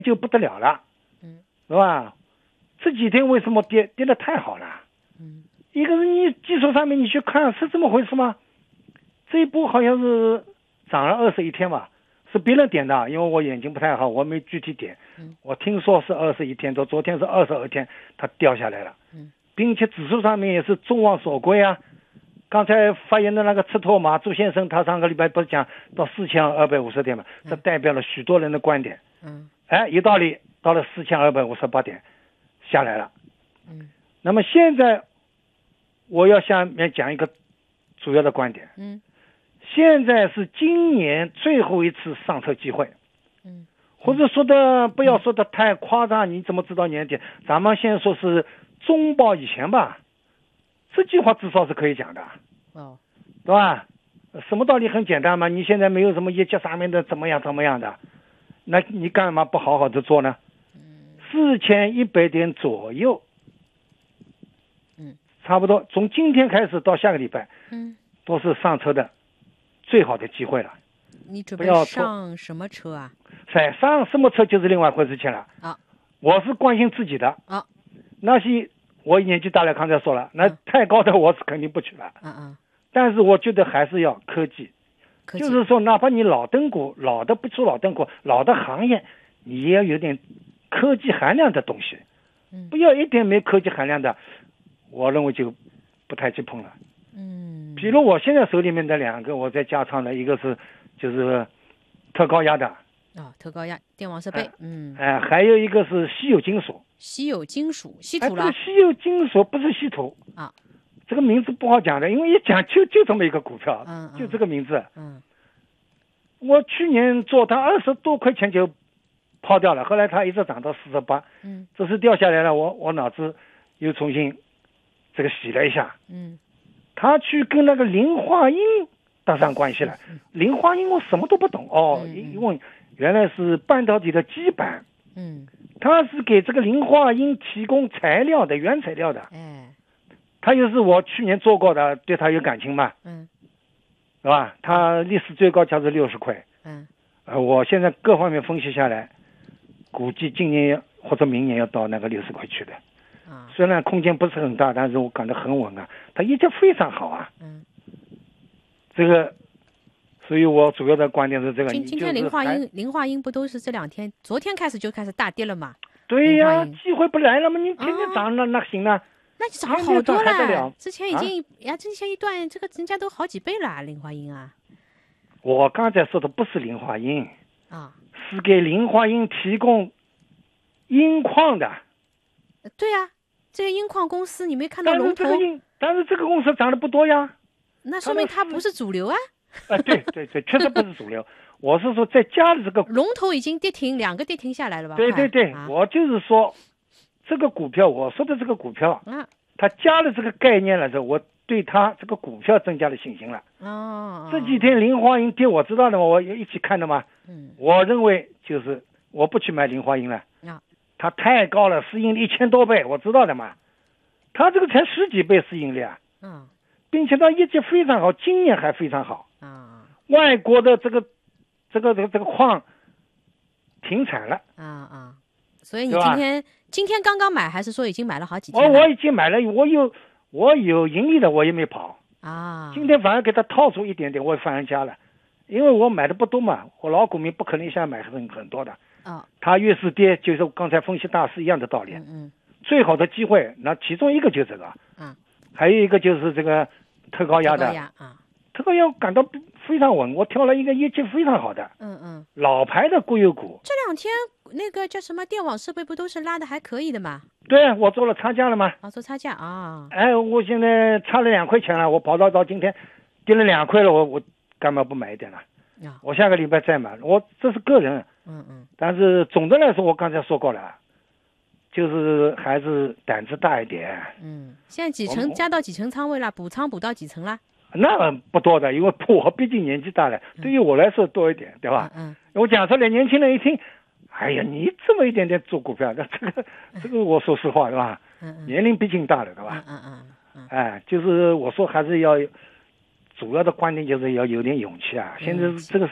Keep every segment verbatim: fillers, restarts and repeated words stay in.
就不得了了， 嗯， 是吧？这几天为什么跌跌得太好了？ 嗯， 一个是你技术上面你去看是这么回事吗？这一波好像是涨了二十一天吧，是别人点的，因为我眼睛不太好，我没具体点。 嗯， 我听说是二十一天，昨昨天是二十二天，它掉下来了。 嗯， 并且指数上面也是众望所归啊。刚才发言的那个赤拓马朱先生，他上个礼拜不是讲到四千二百五十点嘛？这代表了许多人的观点。 嗯， 哎，有道理，到了四千二百五十八点下来了。 嗯， 那么现在我要下面讲一个主要的观点。 嗯， 现在是今年最后一次上车机会。 嗯， 或者说的不要说的太夸张，你怎么知道年底？咱们现在说是中报以前吧，这句话至少是可以讲的。 哦， 对吧？什么道理很简单嘛，你现在没有什么业绩上面的怎么样怎么样的，那你干嘛不好好的做呢？四千一百点左右， 嗯， 差不多从今天开始到下个礼拜， 嗯， 都是上车的最好的机会了。 你准备不要上什么车啊？ 在上什么车就是另外一回事情了。 啊， 我是关心自己的。 啊， 那些我年纪大了，刚才说了，那太高的我是肯定不去了。 嗯嗯， 但是我觉得还是要科技。 科技就是说，哪怕你老灯股、老的不出老灯股、老的行业，你也要有点科技含量的东西， 嗯不要一点没科技含量的，我认为就不太去碰了。 嗯， 比如我现在手里面的两个，我在加仓的，一个是就是特高压的， 啊，特高压电网设备，嗯， 哎、还有一个是稀有金属。 稀有金属稀哎， 土了这个稀有金属不是稀土啊， 这个名字不好讲的，因为一讲就就这么一个股票， 嗯嗯就这个名字。 嗯我去年做它二十多块钱就抛掉了，后来它一直涨到四十八， 嗯这次掉下来了，我我脑子又重新这个洗了一下， 嗯它去跟那个磷化铟搭上关系了。磷化铟我什么都不懂哦， 嗯嗯因为原来是半导体的基板， 嗯， 它是给这个磷化铟提供材料的原材料的， 哎， 它又是我去年做过的，对它有感情嘛， 嗯是吧？它历史最高价是六十块， 嗯呃，我现在各方面分析下来，估计今年或者明年要到那个六十块去的。 啊， 虽然空间不是很大，但是我感觉很稳啊，它业绩非常好啊。 嗯， 这个，所以我主要的观点是这个。 今今天磷化你就是还铟磷化铟不都是这两天昨天开始就开始大跌了嘛？ 对呀、 磷化铟机会不来了吗？你天天涨那、那行啊？ 那就涨好多天天涨还得了了， 之前已经呀，之前一段这个人家都好几倍了，磷化铟啊我刚才说的不是磷化铟， 啊， 是给磷化铟提供铟矿的。 呃对呀，这些铟矿公司你没看到但是龙头这个，铟，但是这个公司涨得不多呀。 那说明它不是主流啊。 啊、对对对，确实不是主流。我是说，在加的这个， 龙头已经跌停，两个跌停下来了吧？快对对对， 啊我就是说，这个股票，我说的这个股票， 啊它加了这个概念了之后，我对它这个股票增加了信心了。 哦， 这几天磷化铟跌，我知道的嘛，我也一起看的嘛。 嗯我认为就是我不去买磷化铟了， 啊它太高了，市盈率一千多倍，我知道的嘛。它这个才十几倍市盈率啊， 嗯并且它业绩非常好，今年还非常好。 啊外国的这个这个这个这个矿停产了， 啊啊，所以你对吧今天今天刚刚买，还是说已经买了好几我天了？ 我已经买了，我有我有盈利的，我也没跑。 啊， 今天反而给它套出一点点，我反而加了，因为我买的不多嘛，我老股民不可能一下买很很多的。 哦它越是跌，就是刚才分析大师一样的道理。 嗯嗯最好的机会，那其中一个就是这个， 啊， 还有一个就是这个特高压特高的， 压啊， 特高压我感到非常稳，我挑了一个业绩非常好的嗯嗯， 老牌的国有股。 这两天那个叫什么电网设备不都是拉的还可以的嘛？ 对，我做了差价了嘛。 啊，做差价啊， 哎，我现在差了两块钱了，我跑到到今天跌了两块了，我我干嘛不买一点呢？ 啊， 我下个礼拜再买，我这是个人， 嗯嗯但是总的来说，我刚才说过了，就是还是胆子大一点。 嗯，现在几我成加到几成仓位了？补仓补到几成啦？ 那不多的，因为我毕竟年纪大了，对于我来说多一点，对吧？ 嗯我讲出来，年轻人一听，哎呀，你这么一点点做股票，那这个这个，我说实话，对吧？ 嗯嗯年龄毕竟大了，对吧？ 嗯嗯嗯嗯哎，就是我说还是要，主要的观点就是要有点勇气啊。现在勇气这个是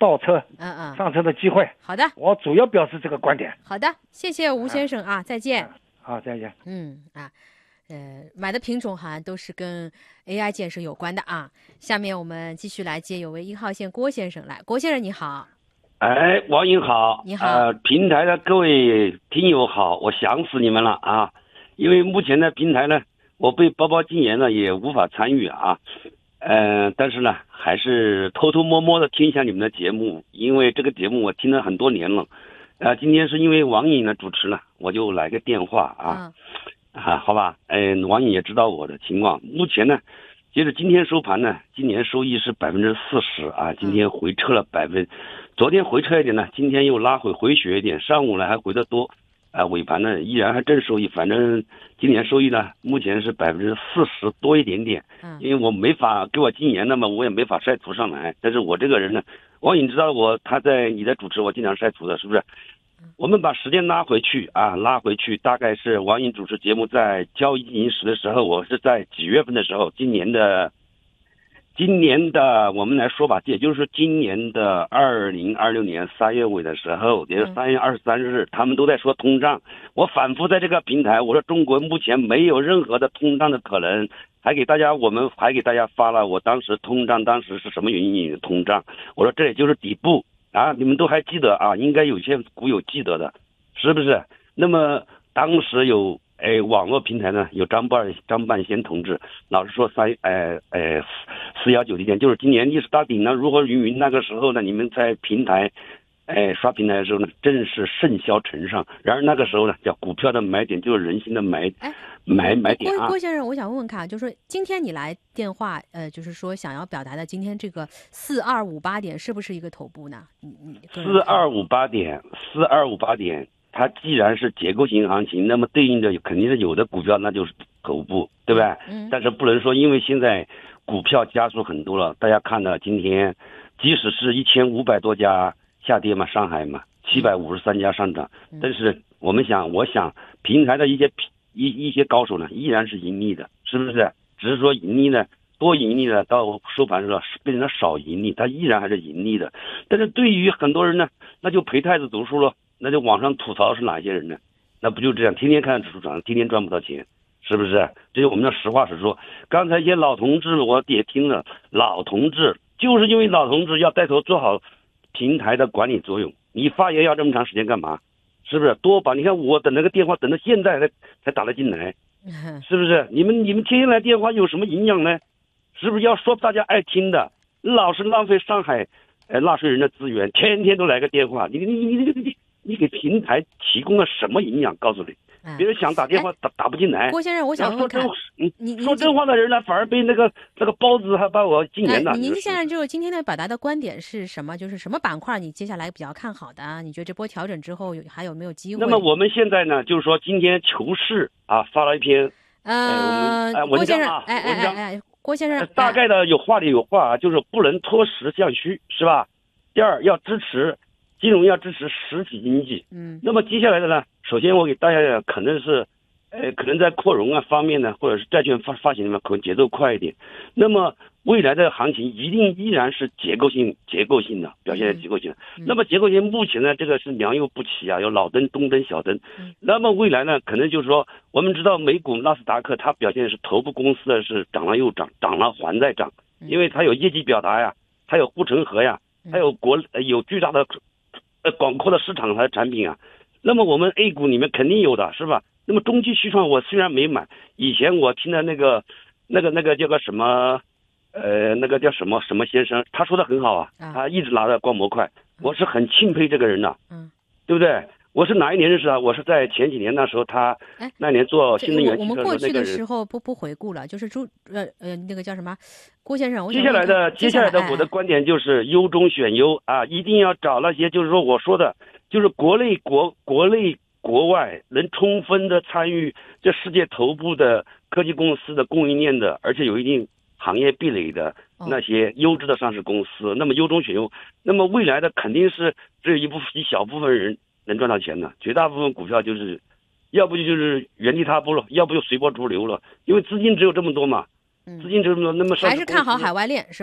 倒车、 嗯嗯， 上车的机会。 好的， 我主要表示这个观点。 好的，谢谢吴先生啊，再见。 好，再见。 嗯啊，呃，买的品种好像都是跟 A I 建设有关的啊。下面我们继续来接有位一号线郭先生来，郭先生你好。 哎，王颖好， 你好， 呃，平台的各位听友好，我想死你们了啊！因为目前的平台呢，我被包包禁言了，也无法参与啊。呃，但是呢，还是偷偷摸摸的听一下你们的节目，因为这个节目我听了很多年了。呃，今天是因为王颖的主持呢，我就来个电话啊，嗯、啊，好吧，嗯、呃，王颖也知道我的情况，目前呢。接着今天收盘呢，今年收益是百分之四十啊，今天回撤了百分，昨天回撤一点呢，今天又拉回回血一点，上午呢还回得多，啊，尾盘呢依然还正收益，反正今年收益呢目前是百分之四十多一点点，因为我没法给我禁言，那么我也没法晒图上来，但是我这个人呢，王颖知道我他在你在主持我经常晒图的，是不是？我们把时间拉回去啊，拉回去大概是王颖主持节目在交易进行时的时候，我是在几月份的时候？今年的，今年的我们来说吧，也就是今年的二零二六年三月尾的时候，也就是三月二十三日，他们都在说通胀。我反复在这个平台，我说中国目前没有任何的通胀的可能，还给大家，我们还给大家发了我当时通胀当时是什么原因引的通胀，我说这也就是底部。啊，你们都还记得啊？应该有些股友记得的，是不是？那么当时有哎网络平台呢，有张半张半仙同志老是说三哎哎四幺九地点，就是今年历史大顶呢，如何云云？那个时候呢，你们在平台哎刷平台的时候呢，正是盛嚣尘上。然而那个时候呢，叫股票的买点，就是人心的买买买点啊。 郭郭先生，我想问问看，就是说今天你来电话，呃，就是说想要表达的今天这个四二五八点是不是一个头部呢？你你四二五八点，四二五八点，它既然是结构性行情，那么对应的肯定是有的股票那就是头部，对吧？嗯。但是不能说因为现在股票加速很多了，大家看到今天，即使是一千五百多家下跌嘛，上海嘛，七百五十三家上涨，但是我们想，我想平台的一些一一些高手呢，依然是盈利的，是不是？只是说盈利呢，多盈利呢，到收盘的时候变成了少盈利，它依然还是盈利的。但是对于很多人呢，那就陪太子读书了，那就网上吐槽是哪些人呢？那不就这样，天天看指数涨，天天赚不到钱，是不是？这是我们的实话实说。刚才一些老同志我也听了，老同志就是因为老同志要带头做好平台的管理作用，你发言要这么长时间干嘛？是不是多把？你看我等那个电话等到现在才才打得进来，是不是？你们你们天天来电话有什么营养呢？是不是要说大家爱听的？老是浪费上海呃纳税人的资源，天天都来个电话，你你你你你你给平台提供了什么营养？告诉你，别人想打电话打打不进来。 郭先生，我想问问看， 你你说真话的人呢，反而被那个那个包子还把我禁言了。 您现在就是今天的表达的观点是什么？就是什么板块你接下来比较看好的？你觉得这波调整之后有还有没有机会？ 那么我们现在呢，就是说今天求是啊发了一篇呃呃文章啊， 哎哎哎哎，郭先生大概的有话里有话啊，就是不能脱实向虚，是吧？第二要支持。金融要支持实体经济，嗯，那么接下来的呢，首先我给大家可能是，呃，可能在扩容啊方面呢，或者是债券发发行呢，可能节奏快一点。那么未来的行情一定依然是结构性、结构性的表现，结构性的。嗯、那么结构性目前呢，这个是良莠不齐啊，有老灯、东灯、小灯。嗯、那么未来呢，可能就是说，我们知道美股纳斯达克它表现是头部公司的是涨了又涨，涨了还在涨，因为它有业绩表达呀，它有护城河呀，它有国有巨大的。呃，广阔的市场和产品啊，那么我们 A 股里面肯定有的是吧？那么中期续创我虽然没买，以前我听的那个那个那个叫个什么，呃，那个叫什么什么先生，他说的很好啊，他一直拿着光模块，我是很钦佩这个人的，嗯，对不对？我是哪一年认识啊？我是在前几年那时候，他那年做新能源汽车的那个人。 我们过去的时候不不回顾了，就是朱呃呃那个叫什么郭先生。 接下来的接下来的我的观点就是优中选优啊，一定要找那些就是说我说的，就是国内国国内国外能充分的参与这世界头部的科技公司的供应链的，而且有一定行业壁垒的那些优质的上市公司。哦、那么优中选优，那么未来的肯定是只有一部一小部分人。能赚到钱的，绝大部分股票就是，要不就就是原地踏步了，要不就随波逐流了，因为资金只有这么多嘛，资金只有这么多，那么还是看好海外链是吧？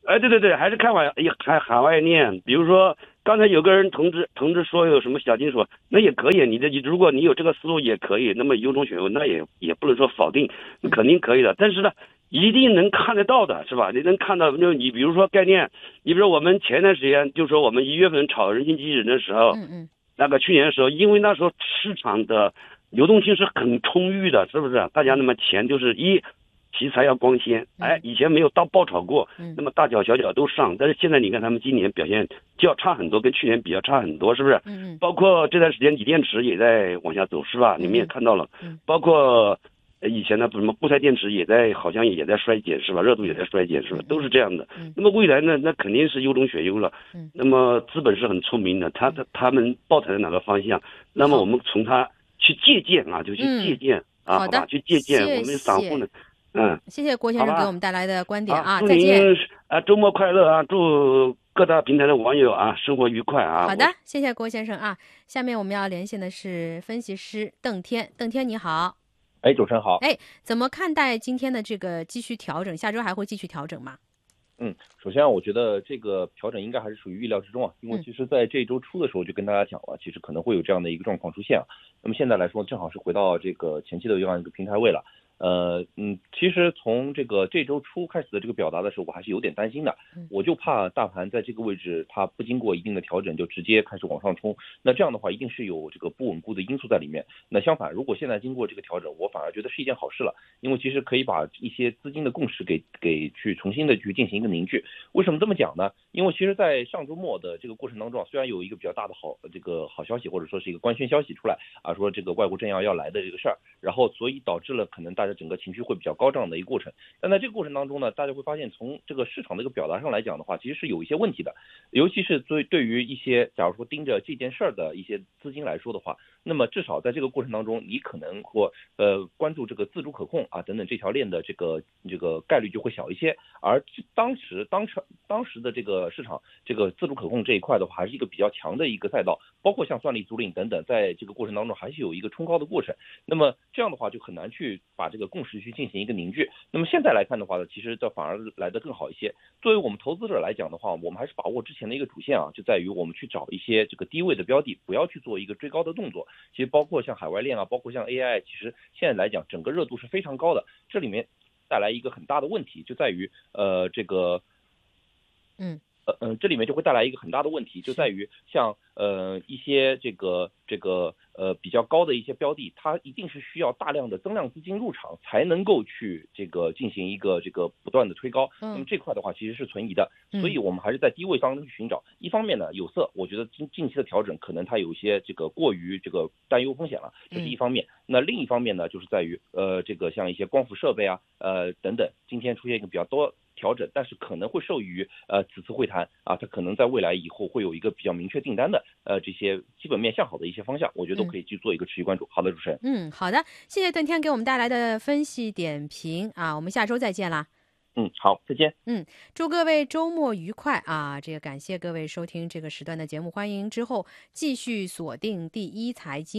哎，对对对，还是看海海海外恋。比如说，刚才有个人同志同志说有什么小金属，那也可以。你的如果你有这个思路也可以。那么优中选优，那也也不能说否定，肯定可以的。但是呢，一定能看得到的是吧？你能看到，就你比如说概念，你比如说我们前段时间就说我们一月份炒人形机器人的时候， 嗯嗯， 那个去年的时候，因为那时候市场的流动性是很充裕的，是不是？大家那么钱就是一。题材要光鲜，哎，以前没有到爆炒过，那么大脚小脚都上，但是现在你看他们今年表现就要差很多，跟去年比较差很多，是不是？嗯，包括这段时间锂电池也在往下走，是吧？你们也看到了，包括以前的什么固态电池也在，好像也在衰减，是吧？热度也在衰减，是吧？都是这样的。那么未来呢？那肯定是优中选优了。那么资本是很聪明的，他他他们抱团的哪个方向？那么我们从他去借鉴啊，就去借鉴啊，好吧？去借鉴我们散户呢。嗯， 谢谢郭先生给我们带来的观点啊！ 祝再见啊，周末快乐啊！祝各大平台的网友啊生活愉快啊！ 好的，谢谢郭先生啊。下面我们要连线的是分析师邓天，邓天你好。 哎，主持人好。 哎，怎么看待今天的这个继续调整？下周还会继续调整吗？ 嗯，首先我觉得这个调整应该还是属于预料之中啊，因为其实在这一周初的时候就跟大家讲了，其实可能会有这样的一个状况出现啊。那么现在来说，正好是回到这个前期的这样一个平台位了。呃嗯，其实从这个这周初开始的这个表达的时候，我还是有点担心的，我就怕大盘在这个位置它不经过一定的调整就直接开始往上冲，那这样的话一定是有这个不稳固的因素在里面。那相反，如果现在经过这个调整，我反而觉得是一件好事了，因为其实可以把一些资金的共识给给去重新的去进行一个凝聚。为什么这么讲呢？因为其实在上周末的这个过程当中，虽然有一个比较大的好这个好消息，或者说是一个官宣消息出来啊，说这个外国政要要来的这个事儿，然后所以导致了可能大家整个情绪会比较高涨的一个过程。但在这个过程当中呢，大家会发现从这个市场的一个表达上来讲的话，其实是有一些问题的，尤其是对对于一些假如说盯着这件事儿的一些资金来说的话，那么至少在这个过程当中，你可能或呃关注这个自主可控啊等等这条链的这个这个概率就会小一些。而当时当时当时的这个市场这个自主可控这一块的话，还是一个比较强的一个赛道，包括像算力租赁等等，在这个过程当中还是有一个冲高的过程。那么这样的话就很难去把这个共识去进行一个凝聚。那么现在来看的话呢，其实这反而来得更好一些。作为我们投资者来讲的话，我们还是把握之前的一个主线啊，就在于我们去找一些这个低位的标的，不要去做一个追高的动作。其实包括像海外链啊，包括像 A I， 其实现在来讲整个热度是非常高的。这里面带来一个很大的问题，就在于呃这个嗯呃嗯，这里面就会带来一个很大的问题，就在于像呃一些这个这个呃比较高的一些标的，它一定是需要大量的增量资金入场才能够去这个进行一个这个不断的推高。那么这块的话其实是存疑的，所以我们还是在低位当中去寻找。一方面呢，有色，我觉得近近期的调整可能它有一些这个过于这个担忧风险了，这是一方面。那另一方面呢，就是在于呃这个像一些光伏设备啊呃等等，今天出现一个比较多调整，但是可能会受益于呃此次会谈啊，它可能在未来以后会有一个比较明确订单的呃这些基本面向好的一些方向，我觉得都可以去做一个持续关注。好的，主持人。 嗯，好的，谢谢邓天给我们带来的分析点评啊，我们下周再见啦。 嗯，好，再见。 嗯，祝各位周末愉快啊！这个感谢各位收听这个时段的节目，欢迎之后继续锁定第一财经。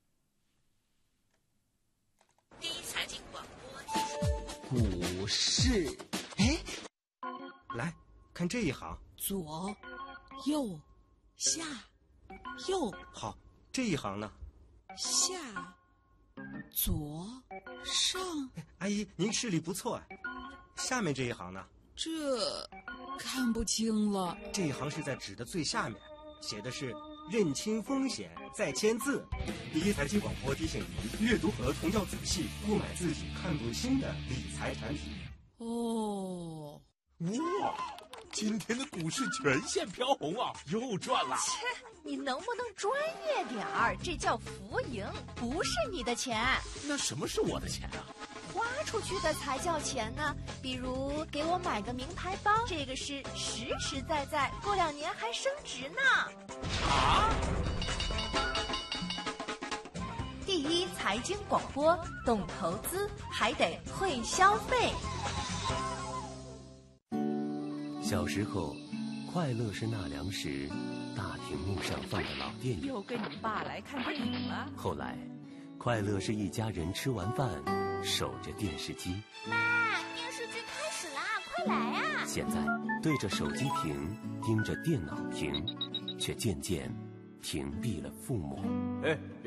第一财经广播股市，哎， 来看这一行， 左、右、下、右， 好，这一行呢？ 下、左、上。 阿姨，您视力不错哎。下面这一行呢？ 这看不清了。 这一行是在纸的最下面，写的是认清风险再签字。第一财经广播提醒您，阅读合同要仔细，不买自己看不清的理财产品。 哦， 哇，今天的股市全线飘红啊，又赚了。 切，你能不能专业点儿？这叫浮盈，不是你的钱。 那什么是我的钱啊？ 花出去的才叫钱呢。比如给我买个名牌包，这个是实实在在，过两年还升值呢。 啊！ 第一财经广播，懂投资还得会消费。 小时候，快乐是纳凉时大屏幕上放的老电影。 又跟你爸来看电影了。 后来，快乐是一家人吃完饭守着电视机。 妈，电视剧开始啦，快来啊！ 现在对着手机屏，盯着电脑屏，却渐渐屏蔽了父母。 哎。